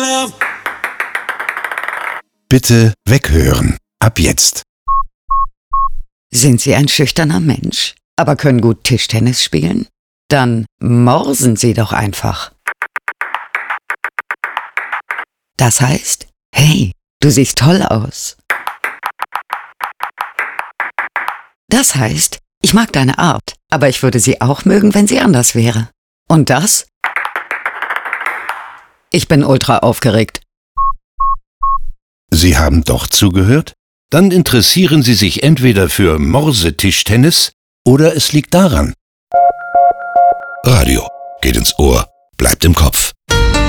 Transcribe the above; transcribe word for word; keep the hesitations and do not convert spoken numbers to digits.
love. Bitte weghören. Ab jetzt. Sind Sie ein schüchterner Mensch, aber können gut Tischtennis spielen? Dann morsen Sie doch einfach. Das heißt, hey, du siehst toll aus. Das heißt, ich mag deine Art, aber ich würde sie auch mögen, wenn sie anders wäre. Und das? Ich bin ultra aufgeregt. Sie haben doch zugehört? Dann interessieren Sie sich entweder für Morsetischtennis oder es liegt daran. Radio geht ins Ohr, bleibt im Kopf.